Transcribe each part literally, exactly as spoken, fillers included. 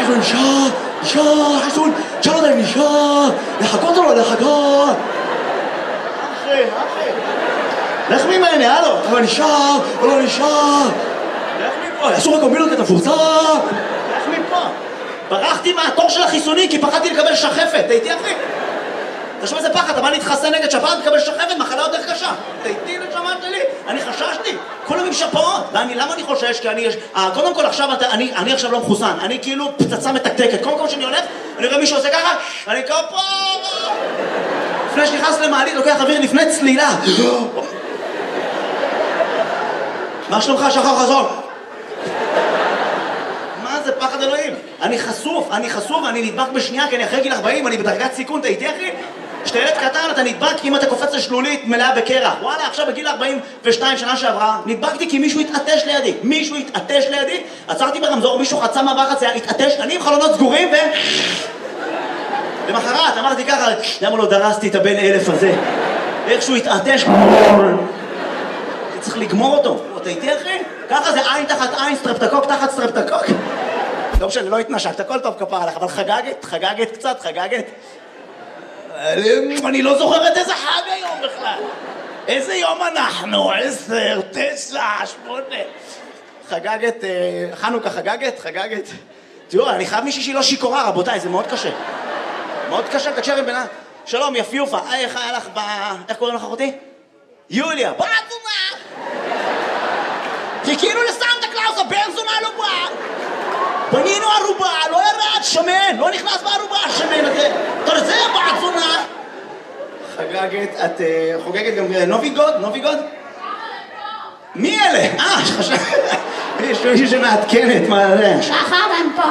חסון, אישה, אישה, חסון, תשאל אותה אם אישה, לחכות או לא לחכות? אחי, אחי. לך ממני, הלו. אבל נשאר, או לא נשאר. לך מפה. אסור הקומבינות, אתה מפורסם. לך מפה. ברחתי מהתור של החיסונים כי פחדתי לקבל שחפת. אתה איתי אחי? תשמע איזה פחד, אתה בא להתחסן נגד שפעת, תקבל שחפת, מחלה יותר קשה. אתה איתי נשמה שלי? אני חששתי. כולם עם שפעות. למה אני חושש? כי אני יש... קודם כל עכשיו, אני עכשיו לא מחוסן. אני כאילו פצצה מתקתקת. כל מקום שאני הולך, אני רואה מישהו עושה ככה, אני כפה. לפני שנכנס למעלית, לוקח אוויר לפני צלילה. מה שלומך, שחר חזון? מה זה פחד אלוהים? אני חשוף, אני חשוף, אני נדבק בשנייה כי אני אחרי גיל ארבעים, אני בדרגת סיכון, אתה איתי אחי? כשאתה ילד קטן אתה נדבק אם אתה קופץ לשלולית מלאה בקרח. וואלה, עכשיו בגיל ארבעים ושתיים שנה שעברה, נדבקתי כי מישהו התעטש לידי. מישהו התעטש לידי, עצרתי ברמזור, מישהו חצה מעבר חצייה, התעטש, אני עם חלונות סגורים ו... למחרת אמרתי ככה, למה לא דרסתי את הבן אלף הזה? איכשהו התעטש, צריך לגמור אותו. אתה איתי אחי? ככה זה עין תחת עין, סטרפטקוק תחת סטרפטקוק. לא משנה, לא התנשקת, הכל טוב כפר עליך, אבל חגגת, חגגת קצת, חגגת. אני לא זוכרת איזה חג היום בכלל. איזה יום אנחנו? עשר, תשע, שמונה. חגגת, חנוכה חגגת, חגגת. תראו, אני חייב מישהי שהיא לא שיקורה, רבותיי, זה מאוד קשה. מאוד קשה, תקשר עם בינה. שלום, יפיופה, איך היה לך ב... איך קוראים לך אחותי? יוליה, בעצומה! חיכינו לסנטה קלאוס, הבן זונה לא בא! בנינו ערובה, לא ירד, שמן, לא נכנס בערובה, שמן הזה. תרזה, בעצונה! חגגת, את חוגגת גם נוביגוד? נוביגוד? מי אלה? אה, חשב... יש מישהו שמעדכנת, מה זה? שחר, הם פה.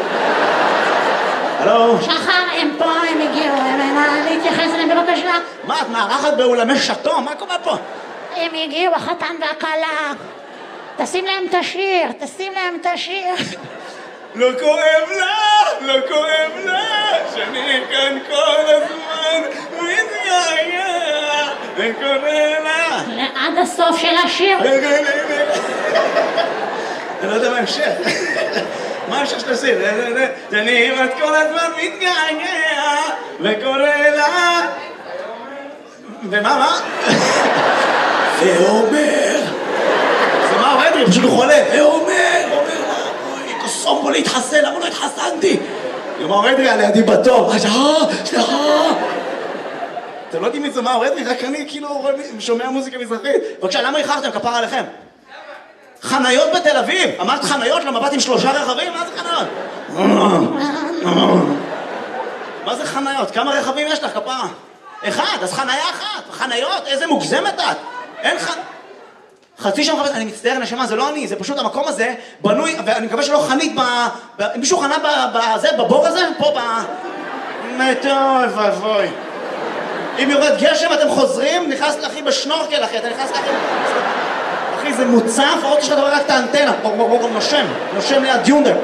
הלו? שחר, הם פה, הם הגיעו, הם להתייחס אליהם בבקשה. מה, את מארחת באולמי שטו? מה קורה פה? הם הגיעו, החתן והכלה. תשים להם את השיר, תשים להם את השיר. לא כואב לה, לא כואב לה, שאני כאן כל הזמן מתגעגע, וקורא לה. עד הסוף של השיר. אני לא יודע מה המשך. מה המשך של השיר? שאני כמעט כל הזמן מתגעגע, וקורא לה. ומה, מה? ואומר, זה מה עובד לי? פשוט הוא חולה. ואומר, אומר, אוי, קוסום בו להתחסן, למה לא התחסנתי? מה עובד לי? לידי בתור. סליחה, סליחה. אתם לא יודעים מי זה מה עובד לי? רק אני כאילו שומע מוזיקה מזרחית. בבקשה, למה איחרתם? כפר עליכם. חניות בתל אביב. אמרת חניות למבט עם שלושה רכבים? מה זה חניות? מה זה חניות? כמה רכבים יש לך, כפרה? אחד, אז חניה אחת. חניות, איזה מוגזמת את. אין ח... חצי שם חפש, אני מצטער נשמה, זה לא אני, זה פשוט המקום הזה בנוי, ואני מקווה שלא חנית ב... ב... מישהו חנה בזה, בבור הזה? פה ב... טוב, אבוי. אם יורד גשם אתם חוזרים, נכנס לאחי בשנורקל אחי, אתה נכנס לאחי... אחי, זה מוצף, עוד יש לך דבר רק את האנטנה, נושם, נושם ליד יונדר.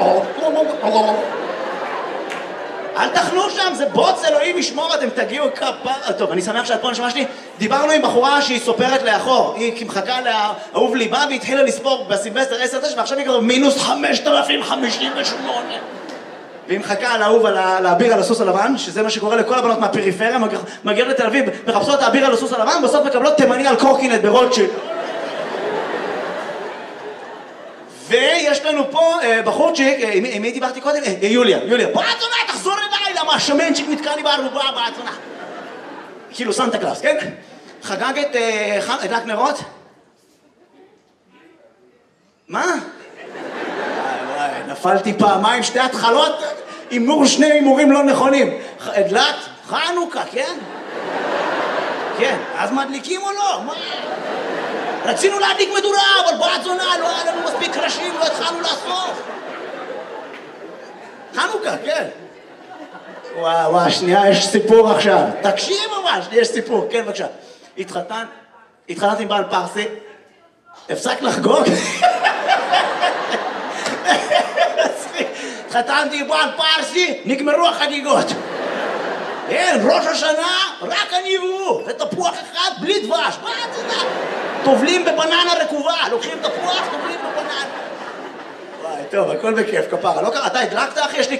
אל תחנו שם, זה בוץ אלוהים ישמור, אתם תגיעו כפה... טוב, אני שמח שאת פה נשמע שלי. דיברנו עם בחורה שהיא סופרת לאחור, היא מחכה לאהוב ליבה והתחילה לספור בסילבסטר עשר תשע ועכשיו היא כבר מינוס חמשת אלפים חמישים ושמונה. והיא מחכה לאהוב על האביר על הסוס הלבן, שזה מה שקורה לכל הבנות מהפריפריה, מגיעות לתל אביב, מחפשות את האביר על הסוס הלבן, בסוף מקבלות תימני על קורקינט ברוטשילד. ויש לנו פה בחורצ'יק, עם מי דיברתי קודם? יוליה, יוליה. בעצונה, תחזור אליי, למה השמנצ'יק נתקע לי בערובה, בעצונה. כאילו סנטה קלאוס, כן? חגגת, הדלק נרות? מה? וואי וואי, נפלתי פעמיים, שתי התחלות, הימור שני הימורים לא נכונים. הדלק, חנוכה, כן? כן, אז מדליקים או לא? מה? רצינו להדליק מדורה, אבל בעצונה, לא היה לנו מספיק קרשים, לא התחלנו לאסוף. חנוכה, כן. וואו, וואו, שנייה, יש סיפור עכשיו. תקשיב ממש, יש סיפור, כן, בבקשה. התחתן, התחתנתי עם בעל פרסי, הפסק לחגוג. התחתנתי עם בעל פרסי, נגמרו החגיגות. אין, ראש השנה, רק אני והוא. זה תפוח אחד בלי דבש. מה זה? טובלים בבננה רקובה. לוקחים תפוח, טובלים בבננה. וואי, טוב, הכל בכיף, כפרה. לא קרה, אתה הדלקת, אחי? יש לי